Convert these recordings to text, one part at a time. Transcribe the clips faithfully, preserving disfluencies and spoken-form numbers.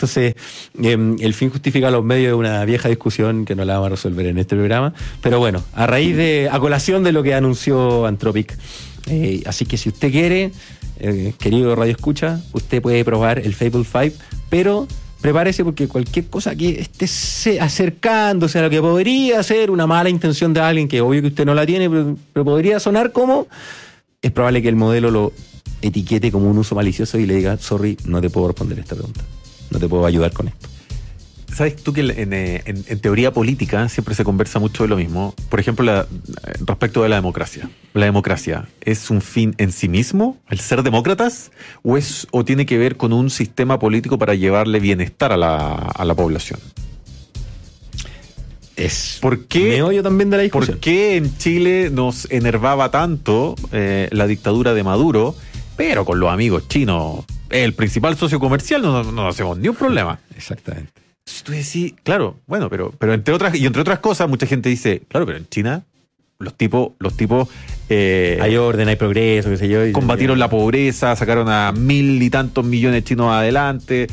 Entonces, eh, el fin justifica los medios, de una vieja discusión que no la vamos a resolver en este programa. Pero bueno, a raíz de, a colación de lo que anunció Anthropic. Eh, así que si usted quiere, eh, querido Radio Escucha, usted puede probar el Fable cinco, pero prepárese porque cualquier cosa que esté acercándose a lo que podría ser una mala intención de alguien, que obvio que usted no la tiene, pero, pero podría sonar como, es probable que el modelo lo etiquete como un uso malicioso y le diga, sorry, no te puedo responder esta pregunta, no te puedo ayudar con esto. ¿Sabes tú que en, en, en teoría política siempre se conversa mucho de lo mismo? Por ejemplo, la, respecto de la democracia. ¿La democracia es un fin en sí mismo, el ser demócratas, o, es, o tiene que ver con un sistema político para llevarle bienestar a la, a la población? Es ¿Por qué, meollo también de la discusión. ¿Por qué en Chile nos enervaba tanto eh, la dictadura de Maduro, pero con los amigos chinos, el principal socio comercial, no, no, no hacemos ni un problema? Exactamente. Si tú decís, claro, bueno, pero, pero entre otras, y entre otras cosas, mucha gente dice, claro, pero en China los tipos, los tipos eh, hay orden, hay progreso, qué sé yo. Combatieron la pobreza, sacaron a mil y tantos millones de chinos adelante.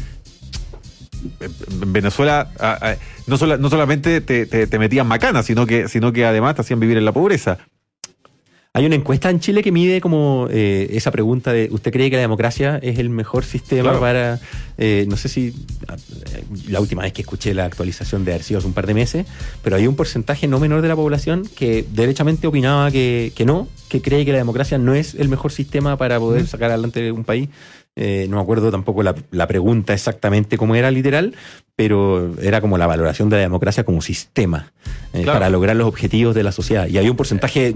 En Venezuela a, a, no, sola, no solamente te, te, te metían macanas, sino que, sino que además te hacían vivir en la pobreza. Hay una encuesta en Chile que mide como eh, esa pregunta de ¿usted cree que la democracia es el mejor sistema claro. para...? Eh, no sé si... La última vez que escuché la actualización de haber sido hace un par de meses, pero hay un porcentaje no menor de la población que derechamente opinaba que, que no, que cree que la democracia no es el mejor sistema para poder sacar adelante un país. Eh, no me acuerdo tampoco la, la pregunta exactamente cómo era literal, pero era como la valoración de la democracia como sistema eh, claro. para lograr los objetivos de la sociedad. Y hay un porcentaje...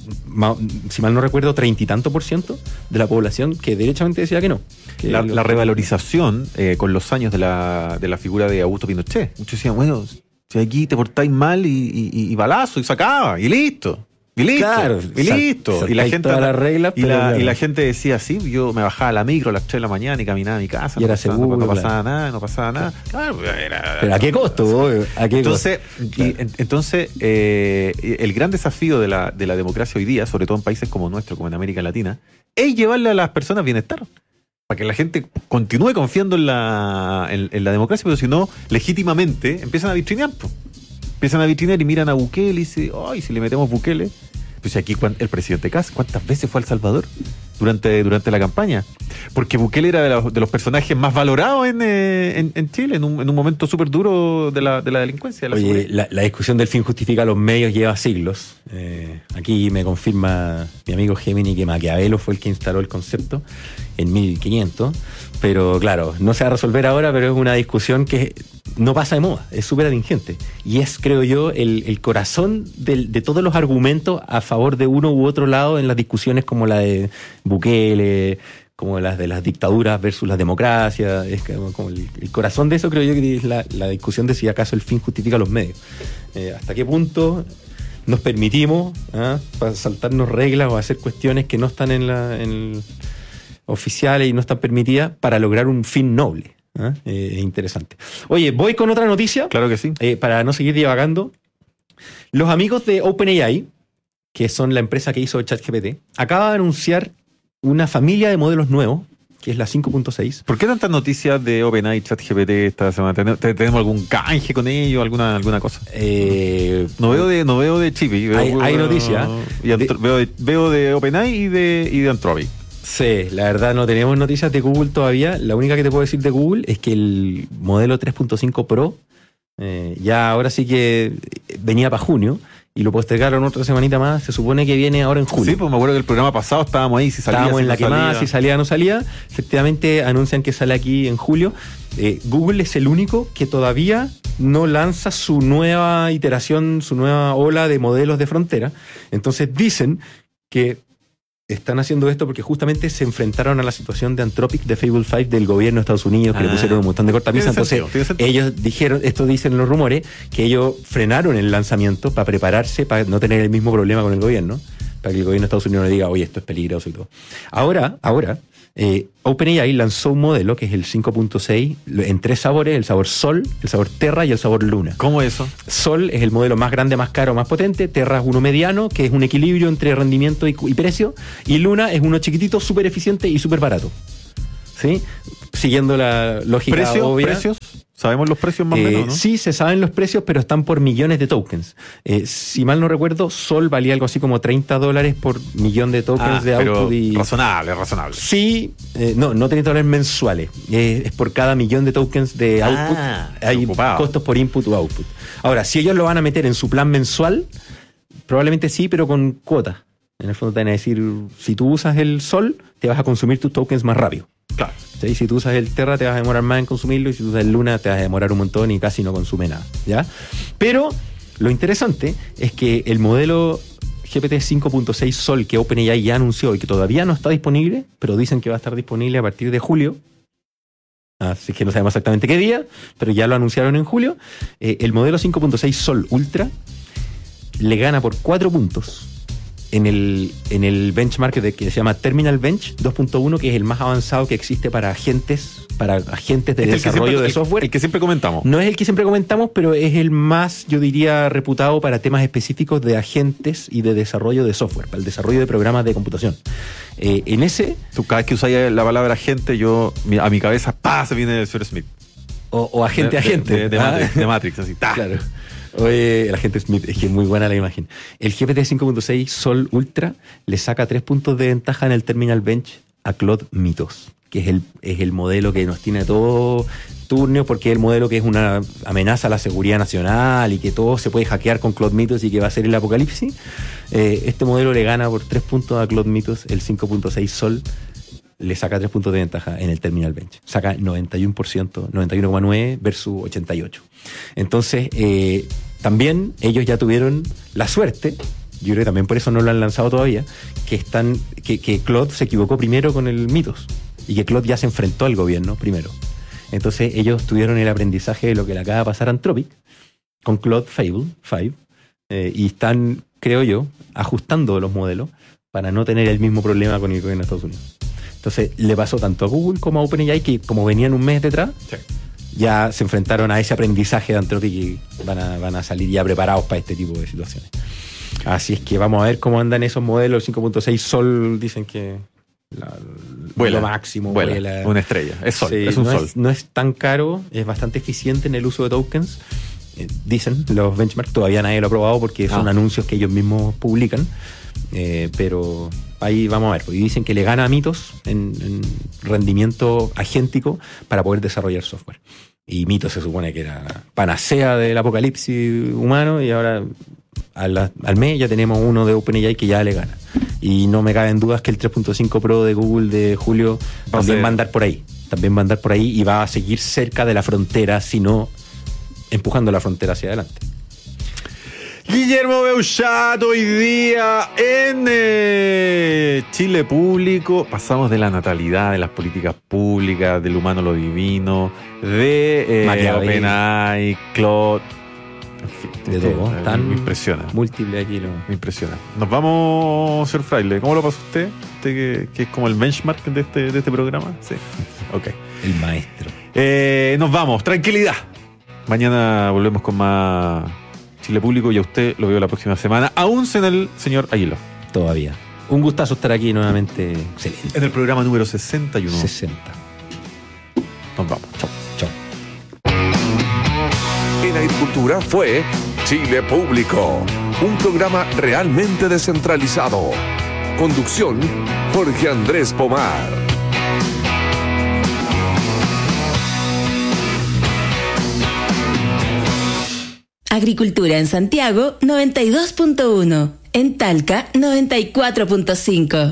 si mal no recuerdo, treinta y tanto por ciento de la población que derechamente decía que no. Que la, lo... la revalorización eh, con los años de la, de la figura de Augusto Pinochet. Muchos decían, bueno, si aquí te portáis mal y, y, y balazo y sacaba, y listo. Y listo, claro, y listo. Sal, y, la gente, la regla, y, la, claro. y la gente decía, sí, yo me bajaba a la micro a las tres de la mañana y caminaba a mi casa. Y no era pasaba, seguro. No, no pasaba claro. nada, no pasaba nada. Claro, era, pero ¿a qué costo? ¿A qué entonces, costo? Y, en, entonces eh, el gran desafío de la, de la democracia hoy día, sobre todo en países como nuestro, como en América Latina, es llevarle a las personas bienestar. Para que la gente continúe confiando en la, en, en la democracia, pero si no, legítimamente empiezan a vitrinear. Pues. Empiezan a vitrinear y miran a Bukele y dicen, ay, si le metemos Bukele. Pues aquí el presidente Kast, ¿cuántas veces fue a El Salvador durante, durante la campaña? Porque Bukele era de los, de los personajes más valorados en, en, en Chile, en un, en un momento súper duro de la, de la delincuencia. De la Oye, la, la discusión del fin justifica los medios lleva siglos. Eh, aquí me confirma mi amigo Gemini que Maquiavelo fue el que instaló el concepto en mil quinientos. Pero claro, no se va a resolver ahora, pero es una discusión que no pasa de moda, es súper atingente. Y es, creo yo, el, el corazón del, de todos los argumentos a favor de uno u otro lado en las discusiones como la de Bukele, como las de las dictaduras versus las democracias. Es como el, el corazón de eso, creo yo, que es la, la discusión de si acaso el fin justifica los medios. Eh, ¿Hasta qué punto nos permitimos ¿eh? para saltarnos reglas o hacer cuestiones que no están en la... En, oficiales y no están permitidas para lograr un fin noble? ¿eh? Eh, interesante. Oye, voy con otra noticia. Claro que sí. Eh, para no seguir divagando. Los amigos de OpenAI, que son la empresa que hizo ChatGPT, acaba de anunciar una familia de modelos nuevos, que es la cinco punto seis. ¿Por qué tantas noticias de OpenAI y ChatGPT esta semana? ¿Tenemos algún canje con ellos? ¿Alguna, alguna cosa? Eh, no veo de, no veo de Chibi. Hay, hay noticias. Veo de, veo de OpenAI y de, y de Anthropic. Sí, la verdad no tenemos noticias de Google todavía. La única que te puedo decir de Google es que el modelo tres punto cinco Pro eh, ya ahora sí que venía para junio y lo postergaron otra semanita más. Se supone que viene ahora en julio. Sí, pues me acuerdo que el programa pasado estábamos ahí, si salía, estábamos si en la no quemada, salía. si salía o no salía. Efectivamente anuncian que sale aquí en julio. Eh, Google es el único que todavía no lanza su nueva iteración, su nueva ola de modelos de frontera. Entonces dicen que están haciendo esto porque justamente se enfrentaron a la situación de Anthropic, de Fable cinco del gobierno de Estados Unidos, que ah, le pusieron un montón de cortapisas. Entonces ellos dijeron, esto dicen los rumores, que ellos frenaron el lanzamiento para prepararse, para no tener el mismo problema con el gobierno, para que el gobierno de Estados Unidos no diga, oye, esto es peligroso y todo. Ahora, ahora, eh, OpenAI lanzó un modelo que es el cinco punto seis en tres sabores, el sabor Sol, el sabor Terra y el sabor Luna. ¿Cómo es eso? Sol es el modelo más grande, más caro, más potente. Terra es uno mediano, que es un equilibrio entre rendimiento y, y precio. Y Luna es uno chiquitito, súper eficiente y súper barato. ¿Sí? siguiendo la lógica ¿Precio, obvia. ¿Precios? ¿Sabemos los precios más o Eh, menos, no? Sí, se saben los precios, pero están por millones de tokens. Eh, si mal no recuerdo, Sol valía algo así como treinta dólares por millón de tokens Ah, de pero output. Y... razonable, razonable. Sí, eh, no, no treinta dólares mensuales. Eh, es por cada millón de tokens de output. Ah, Hay preocupado. costos por input o output. Ahora, si ellos lo van a meter en su plan mensual, probablemente sí, pero con cuotas. En el fondo te van a decir, si tú usas el Sol, te vas a consumir tus tokens más rápido. Claro. ¿Sí? Si tú usas el Terra te vas a demorar más en consumirlo, y si tú usas el Luna te vas a demorar un montón y casi no consume nada, ¿ya? Pero lo interesante es que el modelo G P T cinco punto seis Sol que OpenAI ya anunció y que todavía no está disponible, pero dicen que va a estar disponible a partir de julio, así que no sabemos exactamente qué día, pero ya lo anunciaron en julio, eh, el modelo cinco punto seis Sol Ultra le gana por cuatro puntos en el, en el benchmark de, que se llama Terminal Bench dos punto uno, que es el más avanzado que existe para agentes, para agentes de Este es el que desarrollo siempre- de el- software. El que siempre comentamos. No es el que siempre comentamos, pero es el más, yo diría, reputado para temas específicos de agentes y de desarrollo de software, para el desarrollo de programas de computación. Eh, en ese, Tú, cada vez que usáis la palabra agente, yo mi- a mi cabeza, ¡pah! Se viene el señor Smith. o, o agente De- a agente. De, de, Ah. Matrix, de Matrix, así. ¡ta! Claro. Oye, el agente Smith, es que es muy buena la imagen. El G P T cinco punto seis Sol Ultra le saca tres puntos de ventaja en el Terminal Bench a Claude Mythos, que es el, es el modelo que nos tiene todo turnio, porque es el modelo que es una amenaza a la seguridad nacional y que todo se puede hackear con Claude Mythos y que va a ser el apocalipsis. Eh, este modelo le gana por tres puntos a Claude Mythos, el cinco punto seis Sol le saca tres puntos de ventaja en el Terminal Bench. Saca noventa y uno por ciento, noventa y uno coma nueve por ciento versus ochenta y ocho por ciento. Entonces, eh, también ellos ya tuvieron la suerte, yo creo que también por eso no lo han lanzado todavía, que están que, que Claude se equivocó primero con el Mythos y que Claude ya se enfrentó al gobierno primero. Entonces, ellos tuvieron el aprendizaje de lo que le acaba de pasar a Anthropic con Claude Fable cinco eh, y están, creo yo, ajustando los modelos para no tener el mismo problema con el gobierno de Estados Unidos. Entonces, le pasó tanto a Google como a OpenAI, que como venían un mes detrás, Sí. ya se enfrentaron a ese aprendizaje de Anthropic y van a, van a salir ya preparados para este tipo de situaciones. Así es que vamos a ver cómo andan esos modelos. cinco punto seis Sol dicen que la, Vuela, lo máximo. vuela, vuela. una estrella. Es sol, Sí, es un no sol. Es, no es tan caro, es bastante eficiente en el uso de tokens. Eh, dicen los benchmarks, todavía nadie lo ha probado porque son Ah. anuncios que ellos mismos publican. Eh, pero ahí vamos a ver. Y dicen que le gana a Mythos en, en rendimiento agéntico para poder desarrollar software. Y Mythos se supone que era la panacea del apocalipsis humano y ahora al, al mes ya tenemos uno de OpenAI que ya le gana. Y no me caben dudas que el tres punto cinco Pro de Google de julio Va a también ser- va a andar por ahí. También va a andar por ahí y va a seguir cerca de la frontera, sino empujando la frontera hacia adelante. Guillermo Beuchat, hoy día en eh, Chile Público. Pasamos de la natalidad, de las políticas públicas, del humano lo divino, de eh, Maquiavel. OpenAI, Claude. En fin, De eh, todo, eh, tan me impresiona. múltiple aquí. ¿No? Me impresiona. Nos vamos, señor Fraile. ¿Cómo lo pasó usted? Usted que, que es como el benchmark de este, de este programa. Sí. Ok. El maestro. Eh, nos vamos. Tranquilidad. Mañana volvemos con más Chile Público y a usted lo veo la próxima semana. Aún sin el señor Aguilo. Todavía. Un gustazo estar aquí nuevamente. Excelente. En el programa número sesenta y uno. sesenta. Nos vamos. Chao. Chao. En Agricultura fue Chile Público, un programa realmente descentralizado. Conducción, Jorge Andrés Pomar. Agricultura en Santiago noventa y dos punto uno, en Talca noventa y cuatro punto cinco.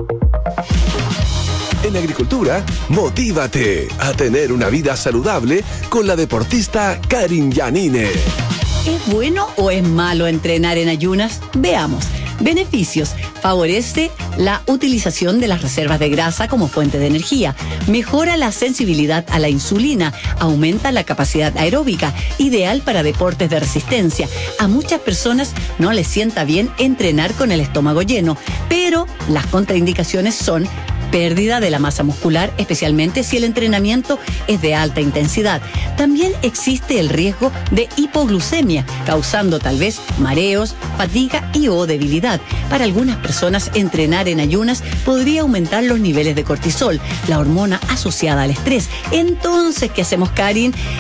En Agricultura, motívate a tener una vida saludable con la deportista Karin Yanine. ¿Es bueno o es malo entrenar en ayunas? Veamos. Beneficios. Favorece la utilización de las reservas de grasa como fuente de energía. Mejora la sensibilidad a la insulina. Aumenta la capacidad aeróbica. Ideal para deportes de resistencia. A muchas personas no les sienta bien entrenar con el estómago lleno, pero las contraindicaciones son pérdida de la masa muscular, especialmente si el entrenamiento es de alta intensidad. También existe el riesgo de hipoglucemia, causando tal vez mareos, fatiga y o debilidad. Para algunas personas, entrenar en ayunas podría aumentar los niveles de cortisol, la hormona asociada al estrés. Entonces, ¿qué hacemos, Karin?